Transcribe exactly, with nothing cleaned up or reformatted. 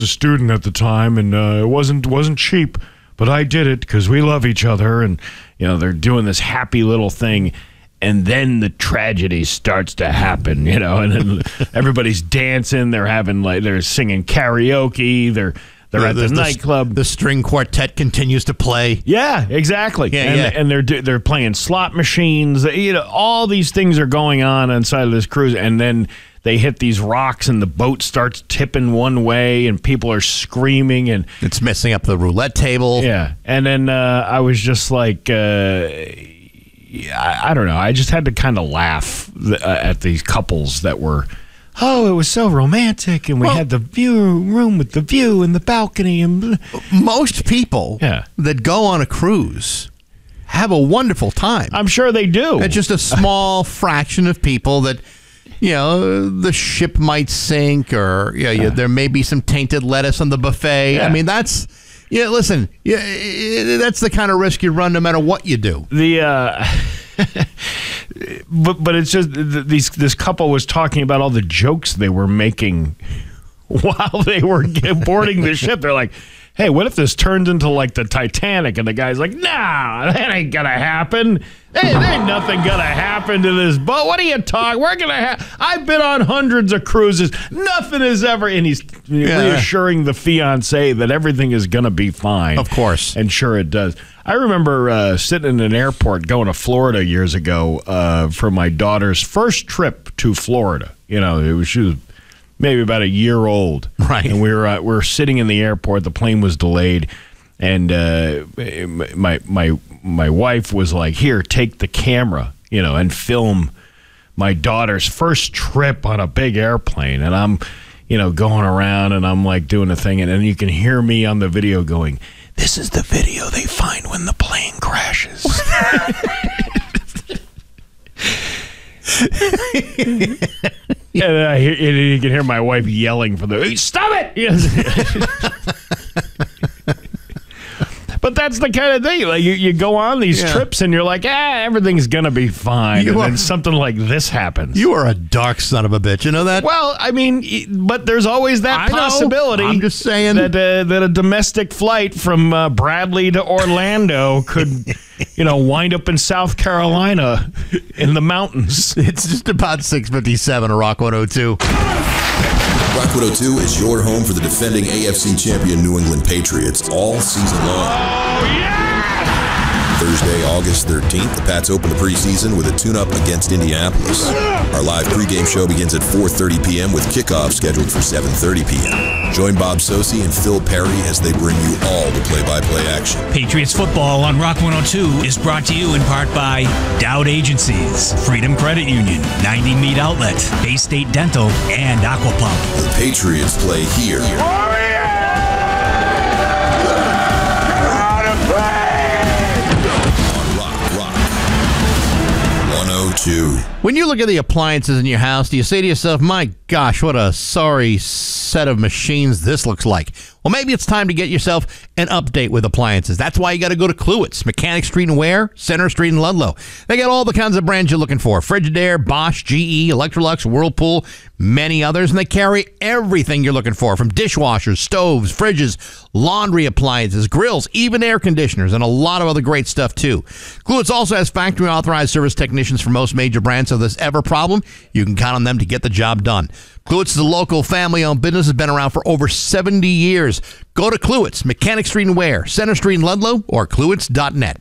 a student at the time, and uh, it wasn't wasn't cheap, but I did it because we love each other, and you know they're doing this happy little thing, and then the tragedy starts to happen, you know, and then everybody's dancing, they're having like they're singing karaoke, they're they're yeah, at the, the nightclub, the string quartet continues to play. Yeah, exactly. Yeah, and, yeah. and they're they're playing slot machines. You know, all these things are going on inside of this cruise, and then they hit these rocks and the boat starts tipping one way and people are screaming and it's messing up the roulette table. Yeah. And then uh, I was just like, uh, I, I don't know. I just had to kind of laugh th- uh, at these couples that were, oh, it was so romantic. And we well, had the view room with the view and the balcony. And most people yeah. that go on a cruise have a wonderful time. I'm sure they do. It's just a small fraction of people that, you know, the ship might sink or you know, yeah. there may be some tainted lettuce on the buffet. Yeah. I mean, that's, yeah, listen, yeah, that's the kind of risk you run no matter what you do. The, uh, but, but it's just, these, this couple was talking about all the jokes they were making while they were boarding the ship. They're like, hey, what if this turns into like the Titanic? And the guy's like, nah, that ain't gonna happen. Hey, there ain't nothing gonna happen to this boat. What are you talking? We're gonna have. I've been on hundreds of cruises. Nothing is ever. And he's yeah. reassuring the fiance that everything is gonna be fine. Of course, and sure it does. I remember uh, sitting in an airport going to Florida years ago uh, for my daughter's first trip to Florida. You know, it was she was maybe about a year old, right? And we were uh, we were sitting in the airport. The plane was delayed, and uh, my my my wife was like, "Here, take the camera, you know, and film my daughter's first trip on a big airplane." And I'm, you know, going around and I'm like doing the thing, and then you can hear me on the video going, "This is the video they find when the plane crashes." Yeah, and, I hear, and you can hear my wife yelling for the, stop it! Yes. But that's the kind of thing. Like you, you go on these yeah. trips and you're like, ah, everything's going to be fine. You and are, then something like this happens. You are a dark son of a bitch. You know that? Well, I mean, but there's always that I possibility. Know. I'm just saying. That, uh, that a domestic flight from uh, Bradley to Orlando could, you know, wind up in South Carolina in the mountains. It's just about six fifty-seven at Rock one oh two. Rock one oh two is your home for the defending A F C champion New England Patriots all season long. Oh, yeah! Thursday, August thirteenth, the Pats open the preseason with a tune-up against Indianapolis. Our live pregame show begins at four thirty p.m. with kickoff scheduled for seven thirty p.m. Join Bob Sosi and Phil Perry as they bring you all the play-by-play action. Patriots football on Rock one oh two is brought to you in part by Dowd Agencies, Freedom Credit Union, ninety Meat Outlet, Bay State Dental, and Aquapump. The Patriots play here. Oh, yeah! On Rock, Rock one oh two. When you look at the appliances in your house, do you say to yourself, my gosh, what a sorry set of machines this looks like? Well, maybe it's time to get yourself an update with appliances. That's why you got to go to Kluwett's, Mechanic Street and Ware, Center Street in Ludlow. They got all the kinds of brands you're looking for. Frigidaire, Bosch, G E, Electrolux, Whirlpool, many others. And they carry everything you're looking for, from dishwashers, stoves, fridges, laundry appliances, grills, even air conditioners, and a lot of other great stuff, too. Kluwett's also has factory-authorized service technicians for most major brands, so if there's ever a problem, you can count on them to get the job done. Kluwett's is a local family-owned business, has been around for over seventy years. Go to Kluwett's, Mechanic Street and Ware, Center Street in Ludlow, or Kluwett's dot net.